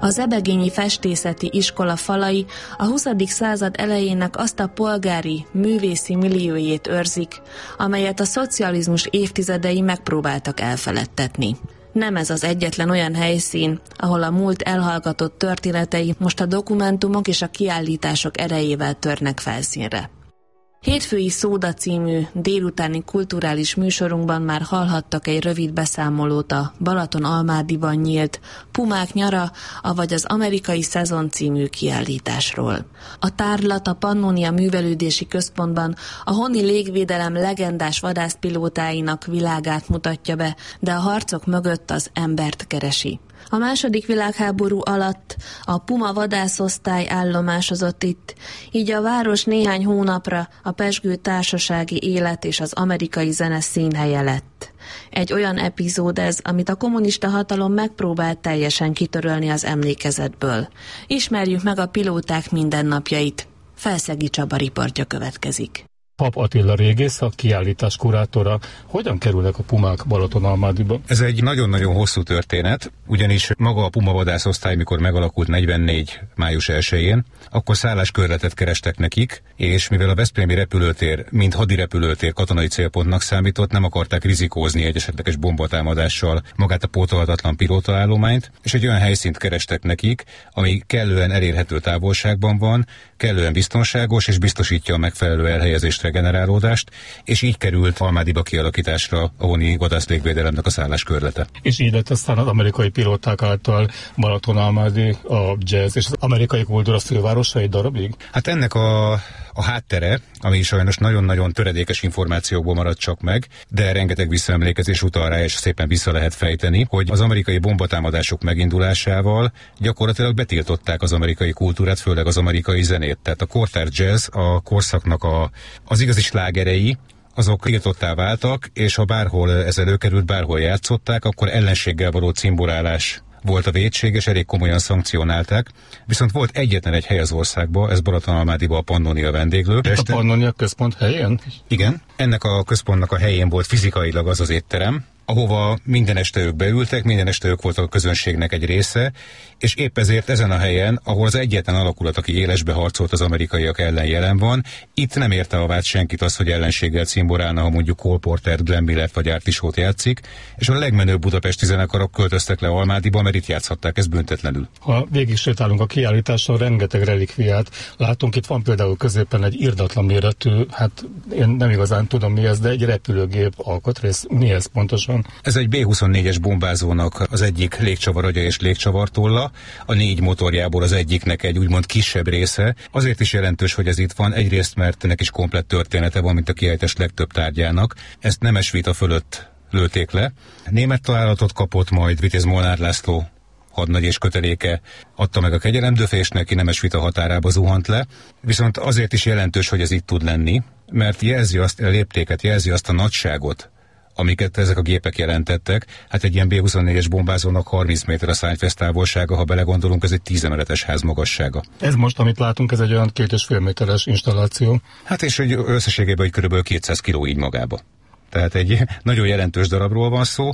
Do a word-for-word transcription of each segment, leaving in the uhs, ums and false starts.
A Zebegényi Festészeti Iskola falai a huszadik század elejének azt a polgári, művészi milliójét őrzik, amelyet a szocializmus évtizedei megpróbáltak elfeledtetni. Nem ez az egyetlen olyan helyszín, ahol a múlt elhallgatott történetei most a dokumentumok és a kiállítások erejével törnek felszínre. Hétfői Szóda című délutáni kulturális műsorunkban már hallhattak egy rövid beszámolót a Balaton-Almádiban nyílt Pumák nyara, avagy az Amerikai Szezon című kiállításról. A tárlat a Pannonia Művelődési Központban a honi légvédelem legendás vadászpilótáinak világát mutatja be, de a harcok mögött az embert keresi. A második világháború alatt a Puma vadászosztály állomásozott itt, így a város néhány hónapra a pezsgő társasági élet és az amerikai zene színhelye lett. Egy olyan epizód ez, amit a kommunista hatalom megpróbált teljesen kitörölni az emlékezetből. Ismerjük meg a pilóták mindennapjait. Felszegi Csaba riportja következik. Pap Attila régész, a kiállítás kurátora. Hogyan kerülnek a pumák Balaton-Almádiba? Ez egy nagyon-nagyon hosszú történet, ugyanis maga a Puma vadászosztály, mikor megalakult negyvennégy május elsején, akkor szálláskörletet kerestek nekik, és mivel a veszprémi repülőtér, mint hadirepülőtér katonai célpontnak számított, nem akarták rizikózni egy esetleges bombatámadással magát a pótolhatatlan pilótaállományt, és egy olyan helyszínt kerestek nekik, ami kellően elérhető távolságban van, kellően biztonságos, és biztosítja a megfelelő elhelyezést, regenerálódást, és így került Almádiba kialakításra a honi vadászlégvédelemnek a szálláskörlete. És így lett aztán az amerikai pilóták által Balaton-Almádi, a jazz és az amerikai kultúra fővárosa egy darabig? Hát ennek a, a háttere, ami sajnos nagyon-nagyon töredékes információkból maradt csak meg, de rengeteg visszaemlékezés utal rá, és szépen vissza lehet fejteni, hogy az amerikai bombatámadások megindulásával gyakorlatilag betiltották az amerikai kultúrát, főleg az amerikai zenét. Tehát a kortárs jazz, a korszaknak a az igazi slágerei, azok tiltottá váltak, és ha bárhol ez előkerült, bárhol játszották, akkor ellenséggel való cimborálás volt a vétség, és elég komolyan szankcionálták. Viszont volt egyetlen egy hely az országban, ez Balaton-Almádiban a Pannonia vendéglő. Itt a Pannonia központ helyén? Igen, ennek a központnak a helyén volt fizikailag az az étterem, ahova minden este ők beültek, minden este ők voltak a közönségnek egy része, és épp ezért ezen a helyen, ahol az egyetlen alakulat, aki élesbe harcolt az amerikaiak ellen jelen van, itt nem érte a vád senkit az, hogy ellenséggel cimborálna, ha mondjuk Cole Porter, Glenn Millert vagy Art Ishot játszik, és a legmenőbb budapesti zenekarok költöztek le Almádiba, mert itt játszhatták ezt büntetlenül. Ha végig sétálunk a kiállításon, rengeteg relikviát látunk, itt van például középen egy irdatlan méretű, hát én nem igazán tudom mi ez, de egy repülőgép alkatrész. Mi ez pontosan? Ez egy bé huszonnégyes bombázónak az egyik légcsavaragya és légcsavartolla, a négy motorjából az egyiknek egy úgymond kisebb része. Azért is jelentős, hogy ez itt van, egyrészt mert ennek is komplett története van, mint a kiállítás legtöbb tárgyának. Ezt nemes vita fölött lőtték le. Német találatot kapott, majd Vitéz Molnár László hadnagy és köteléke adta meg a kegyelemdöfést, neki nemes vita határába zuhant le. Viszont azért is jelentős, hogy ez itt tud lenni, mert jelzi azt a léptéket, jelzi azt a nagyságot, amiket ezek a gépek jelentettek. Hát egy ilyen bé huszonnégyes bombázónak harminc méter a szárnyfesz távolsága, ha belegondolunk, ez egy tíz emeletes ház magassága. Ez most, amit látunk, ez egy olyan két és fél méteres installáció. Hát és hogy összességében hogy körülbelül kétszáz kiló így magába. Tehát egy nagyon jelentős darabról van szó,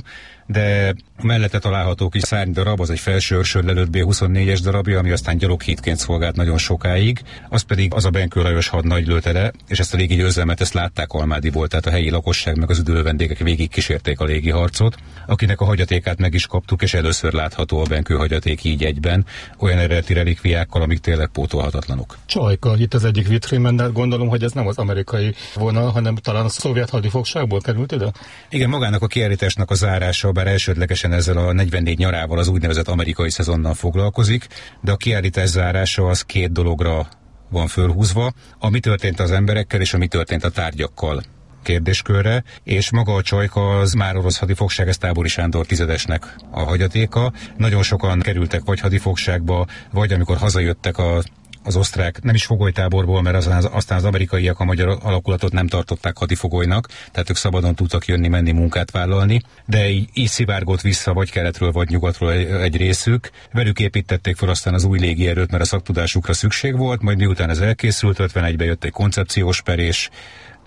de mellette található kis szárnydarab, az egy felső őrsön lelőtt bé huszonnégyes darabja, ami aztán gyaloghídként szolgált nagyon sokáig, az pedig az a Benkő Lajos hadnagy lőtte le, és ezt a légi győzelmet ezt látták Almádiból, tehát a helyi lakosság meg az üdülő vendégek végig kísérték a légi harcot, akinek a hagyatékát meg is kaptuk, és először látható a Benkő hagyaték így egyben, olyan eredeti relikviákkal, amik tényleg pótolhatatlanok. Csajka, itt az egyik vitrínben, de gondolom, hogy ez nem az amerikai vonal, hanem talán a szovjet hadifogságból került ide? Igen, magának a kiállításnak a zárása, bár elsődlegesen ezzel a negyvennégy nyarával, az úgynevezett amerikai szezonnal foglalkozik, de a kiállítás zárása az két dologra van fölhúzva, ami történt az emberekkel és ami történt a tárgyakkal kérdéskörre, és maga a Csajka az már orosz hadifogság, ez Tábori Sándor tizedesnek a hagyatéka. Nagyon sokan kerültek vagy hadifogságba, vagy amikor hazajöttek a az osztrák, nem is fogolytáborból, mert az, aztán az amerikaiak a magyar alakulatot nem tartották hadifogolynak, tehát ők szabadon tudtak jönni, menni, munkát vállalni, de így, így szivárgott vissza vagy keletről, vagy nyugatról egy, egy részük. Velük építették fel aztán az új légierőt, mert a szaktudásukra szükség volt, majd miután ez elkészült, ötvenegyben jött egy koncepciós per, és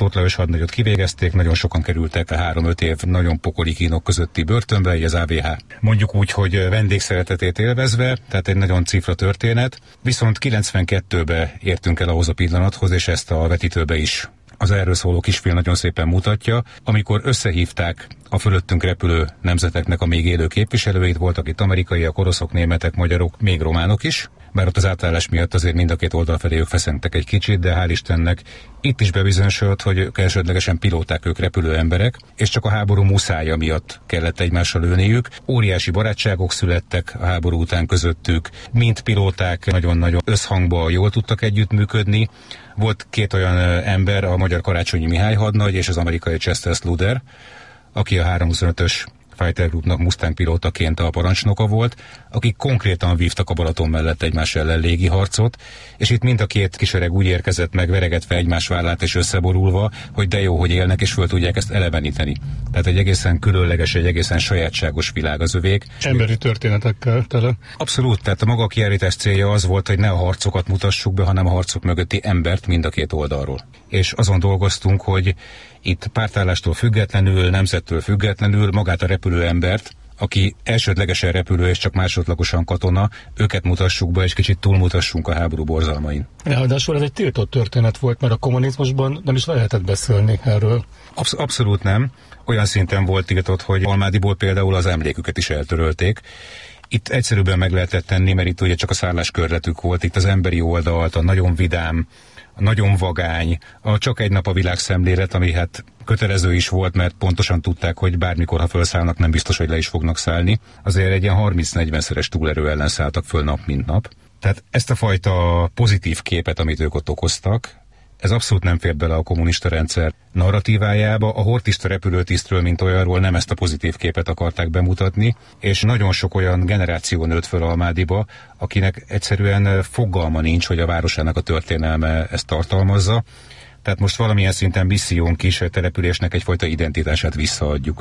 Tóth Lajos hadnagyot kivégezték, nagyon sokan kerültek a három-öt év nagyon pokoli kínok közötti börtönbe, így az á vé há. Mondjuk úgy, hogy vendégszeretetét élvezve, tehát egy nagyon cifra történet, viszont kilencvenkettőbe értünk el ahhoz a pillanathoz, és ezt a vetítőbe is az erről szóló kisfilm nagyon szépen mutatja, amikor összehívták a fölöttünk repülő nemzeteknek a még élő képviselőit, voltak itt amerikaiak, oroszok, németek, magyarok, még románok is, bár ott az átállás miatt azért mind a két oldal felé ők feszengtek egy kicsit, de hál' Istennek itt is bebizonyosodott, hogy ők elsődlegesen pilóták, ők repülő emberek, és csak a háború muszája miatt kellett egymással lőniük. Óriási barátságok születtek a háború után közöttük, mind pilóták nagyon-nagyon összhangban jól tudtak együttműködni. Volt két olyan ember, a magyar Karácsonyi Mihály hadnagy és az amerikai Chester Sluder, aki a háromszázhuszonötös Fighter Groupnak Mustang pilótaként a parancsnoka volt, akik konkrétan vívtak a Balaton mellett egymás ellen légi harcot, és itt mind a két kisereg úgy érkezett meg, veregetve egymás vállát és összeborulva, hogy de jó, hogy élnek, és föl tudják ezt eleveníteni. Tehát egy egészen különleges, egy egészen sajátságos világ az övék. Emberi történetekkel tele. Abszolút, tehát a maga a kiállítás célja az volt, hogy ne a harcokat mutassuk be, hanem a harcok mögötti embert mind a két oldalról. És azon dolgoztunk, hogy itt pártállástól függetlenül, nemzettől függetlenül magát a repülő embert, aki elsődlegesen repülő és csak másodlagosan katona, őket mutassuk be, és kicsit túlmutassunk a háború borzalmain. Ráadásul ez egy tiltott történet volt, mert a kommunizmusban nem is lehetett beszélni erről. Absz- abszolút nem. Olyan szinten volt tiltott, hogy Almádiból például az emléküket is eltörölték. Itt egyszerűbben meg lehetett tenni, mert itt ugye csak a szálláskörletük volt, itt az emberi oldalt, a nagyon vidám, a nagyon vagány, a csak egy nap a világ szemlélet, ami hát kötelező is volt, mert pontosan tudták, hogy bármikor, ha felszállnak, nem biztos, hogy le is fognak szállni. Azért egy ilyen harminc-negyvenszeres túlerő ellen szálltak föl nap, mint nap. Tehát ezt a fajta pozitív képet, amit ők ott okoztak, ez abszolút nem fér bele a kommunista rendszer narratívájába. A hortista repülőtisztről, mint olyanról nem ezt a pozitív képet akarták bemutatni, és nagyon sok olyan generáció nőtt föl Almádiba, akinek egyszerűen fogalma nincs, hogy a városának a történelme ezt tartalmazza. Tehát most valamilyen szinten missziónk is, a településnek egyfajta identitását visszaadjuk.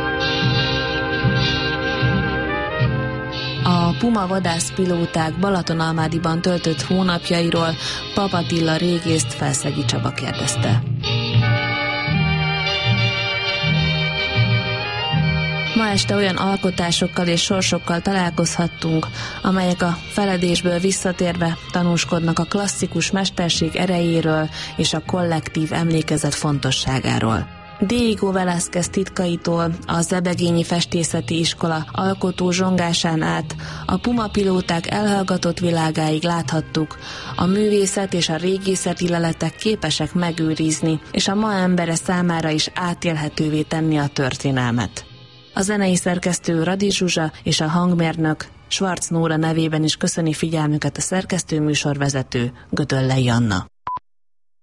A Puma vadászpilóták Balatonalmádiban töltött hónapjairól Pap Attila régészt Felszegi Csaba kérdezte. Ma este olyan alkotásokkal és sorsokkal találkozhattunk, amelyek a feledésből visszatérve tanúskodnak a klasszikus mesterség erejéről és a kollektív emlékezet fontosságáról. Diego Velázquez titkaitól a Zebegényi Festészeti Iskola alkotó zsongásán át a Puma pilóták elhallgatott világáig láthattuk, a művészet és a régészeti leletek képesek megőrizni, és a ma embere számára is átélhetővé tenni a történelmet. A zenei szerkesztő Radi Zsuzsa és a hangmérnök Schwarz Nóra nevében is köszöni figyelmüket a szerkesztő műsorvezető Gödöllei Anna.